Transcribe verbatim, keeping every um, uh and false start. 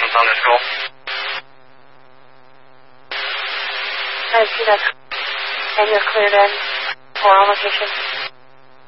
on this call. I see that. And you're cleared in for all locations.